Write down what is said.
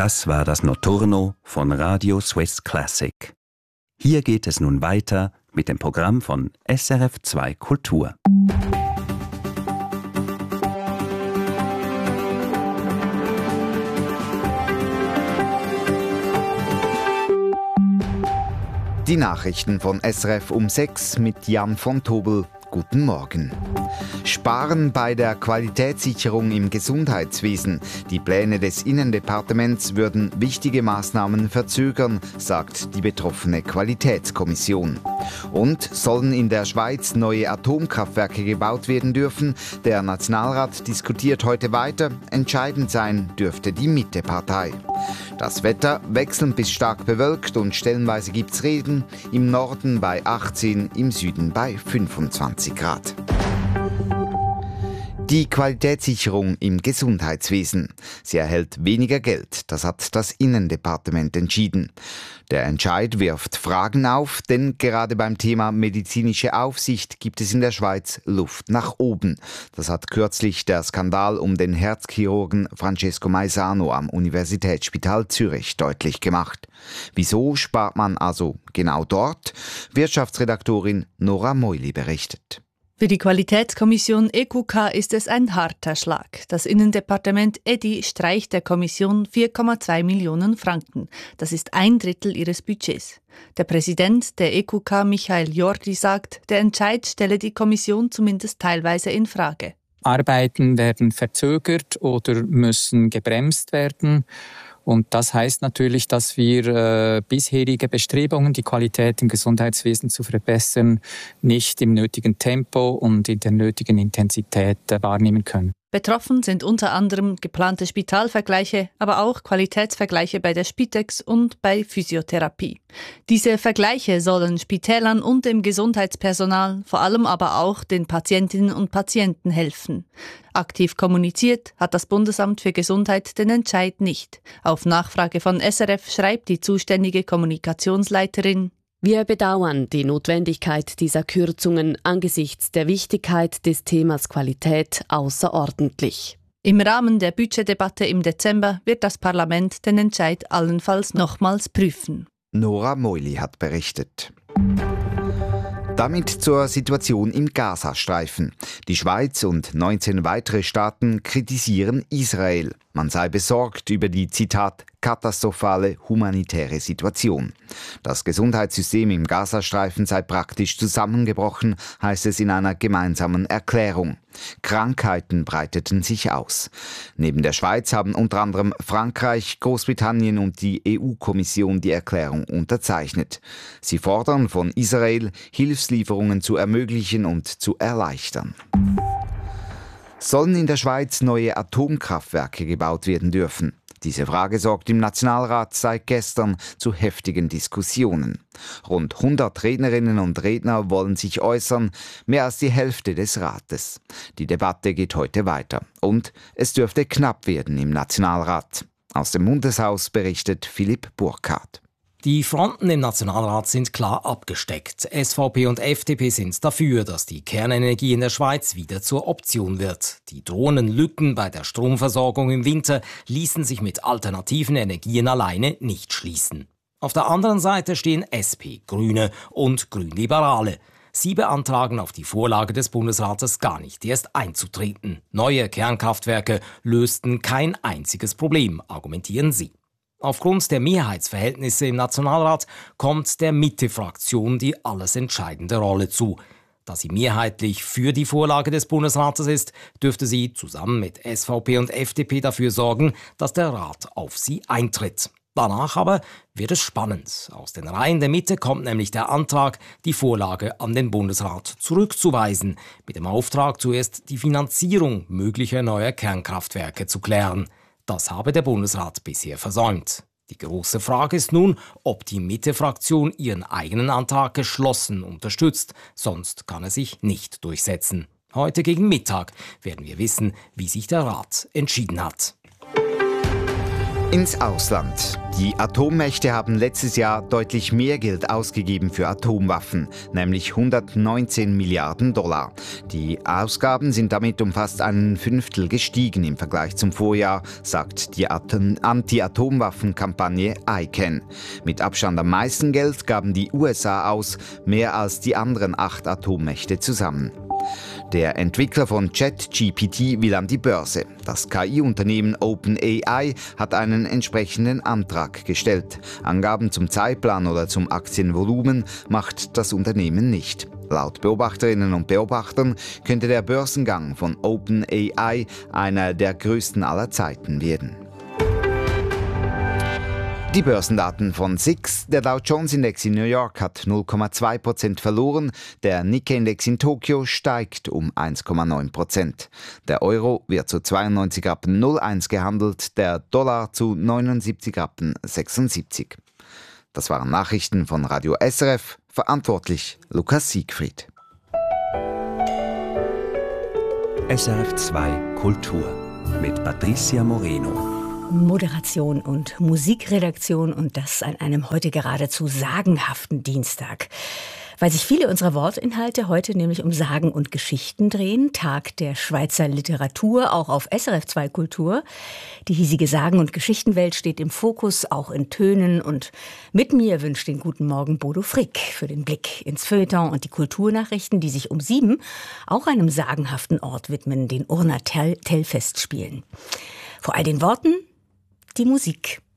Das war das Notturno von Radio Swiss Classic. Hier geht es nun weiter mit dem Programm von SRF 2 Kultur. Die Nachrichten von SRF um 6 mit Jan von Tobel. Guten Morgen. Sparen bei der Qualitätssicherung im Gesundheitswesen. Die Pläne des Innendepartements würden wichtige Maßnahmen verzögern, sagt die betroffene Qualitätskommission. Und sollen in der Schweiz neue Atomkraftwerke gebaut werden dürfen? Der Nationalrat diskutiert heute weiter. Entscheidend sein dürfte die Mitte-Partei. Das Wetter wechselnd bis stark bewölkt und stellenweise gibt's Regen. Im Norden bei 18, im Süden bei 25 Grad. Die Qualitätssicherung im Gesundheitswesen. Sie erhält weniger Geld, das hat das Innendepartement entschieden. Der Entscheid wirft Fragen auf, denn gerade beim Thema medizinische Aufsicht gibt es in der Schweiz Luft nach oben. Das hat kürzlich der Skandal um den Herzchirurgen Francesco Maisano am Universitätsspital Zürich deutlich gemacht. Wieso spart man also genau dort? Wirtschaftsredaktorin Nora Moili berichtet. Für die Qualitätskommission EQK ist es ein harter Schlag. Das Innendepartement EDI streicht der Kommission 4,2 Millionen Franken. Das ist 1/3 ihres Budgets. Der Präsident der EQK, Michael Jordi, sagt, der Entscheid stelle die Kommission zumindest teilweise in Frage. Arbeiten werden verzögert oder müssen gebremst werden. Und das heißt natürlich, dass wir bisherige Bestrebungen, die Qualität im Gesundheitswesen zu verbessern, nicht im nötigen Tempo und in der nötigen Intensität wahrnehmen können. Betroffen sind unter anderem geplante Spitalvergleiche, aber auch Qualitätsvergleiche bei der Spitex und bei Physiotherapie. Diese Vergleiche sollen Spitälern und dem Gesundheitspersonal, vor allem aber auch den Patientinnen und Patienten helfen. Aktiv kommuniziert hat das Bundesamt für Gesundheit den Entscheid nicht. Auf Nachfrage von SRF schreibt die zuständige Kommunikationsleiterin: Wir bedauern die Notwendigkeit dieser Kürzungen angesichts der Wichtigkeit des Themas Qualität außerordentlich. Im Rahmen der Budgetdebatte im Dezember wird das Parlament den Entscheid allenfalls nochmals prüfen. Nora Moili hat berichtet. Damit zur Situation im Gazastreifen. Die Schweiz und 19 weitere Staaten kritisieren Israel. Man sei besorgt über die, Zitat, katastrophale humanitäre Situation. Das Gesundheitssystem im Gazastreifen sei praktisch zusammengebrochen, heißt es in einer gemeinsamen Erklärung. Krankheiten breiteten sich aus. Neben der Schweiz haben unter anderem Frankreich, Großbritannien und die EU-Kommission die Erklärung unterzeichnet. Sie fordern von Israel, Hilfslieferungen zu ermöglichen und zu erleichtern. Sollen in der Schweiz neue Atomkraftwerke gebaut werden dürfen? Diese Frage sorgt im Nationalrat seit gestern zu heftigen Diskussionen. Rund 100 Rednerinnen und Redner wollen sich äußern, mehr als die Hälfte des Rates. Die Debatte geht heute weiter und es dürfte knapp werden im Nationalrat. Aus dem Bundeshaus berichtet Philipp Burkhardt. Die Fronten im Nationalrat sind klar abgesteckt. SVP und FDP sind dafür, dass die Kernenergie in der Schweiz wieder zur Option wird. Die drohenden Lücken bei der Stromversorgung im Winter ließen sich mit alternativen Energien alleine nicht schließen. Auf der anderen Seite stehen SP, Grüne und Grünliberale. Sie beantragen auf die Vorlage des Bundesrates gar nicht erst einzutreten. Neue Kernkraftwerke lösten kein einziges Problem, argumentieren sie. Aufgrund der Mehrheitsverhältnisse im Nationalrat kommt der Mitte-Fraktion die alles entscheidende Rolle zu. Da sie mehrheitlich für die Vorlage des Bundesrates ist, dürfte sie zusammen mit SVP und FDP dafür sorgen, dass der Rat auf sie eintritt. Danach aber wird es spannend. Aus den Reihen der Mitte kommt nämlich der Antrag, die Vorlage an den Bundesrat zurückzuweisen, mit dem Auftrag, zuerst die Finanzierung möglicher neuer Kernkraftwerke zu klären. Das habe der Bundesrat bisher versäumt. Die große Frage ist nun, ob die Mitte-Fraktion ihren eigenen Antrag geschlossen unterstützt, sonst kann er sich nicht durchsetzen. Heute gegen Mittag werden wir wissen, wie sich der Rat entschieden hat. Ins Ausland. Die Atommächte haben letztes Jahr deutlich mehr Geld ausgegeben für Atomwaffen, nämlich 119 Milliarden $. Die Ausgaben sind damit um fast ein Fünftel gestiegen im Vergleich zum Vorjahr, sagt die Anti-Atomwaffen-Kampagne ICAN. Mit Abstand am meisten Geld gaben die USA aus, mehr als die anderen 8 Atommächte zusammen. Der Entwickler von ChatGPT will an die Börse. Das KI-Unternehmen OpenAI hat einen entsprechenden Antrag gestellt. Angaben zum Zeitplan oder zum Aktienvolumen macht das Unternehmen nicht. Laut Beobachterinnen und Beobachtern könnte der Börsengang von OpenAI einer der größten aller Zeiten werden. Die Börsendaten von SIX. Der Dow Jones Index in New York hat 0,2% verloren, der Nikkei-Index in Tokio steigt um 1,9%. Der Euro wird zu 92,01 Rappen gehandelt, der Dollar zu 79,76 Rappen. Das waren Nachrichten von Radio SRF, verantwortlich Lukas Siegfried. SRF 2 Kultur mit Patricia Moreno. Moderation und Musikredaktion und das an einem heute geradezu sagenhaften Dienstag. Weil sich viele unserer Wortinhalte heute nämlich um Sagen und Geschichten drehen, Tag der Schweizer Literatur, auch auf SRF 2 Kultur. Die hiesige Sagen- und Geschichtenwelt steht im Fokus, auch in Tönen. Und mit mir wünscht den guten Morgen Bodo Frick für den Blick ins Feuilleton und die Kulturnachrichten, die sich um 7 auch einem sagenhaften Ort widmen, den Urner Tellfestspielen. Vor all den Worten die Musik.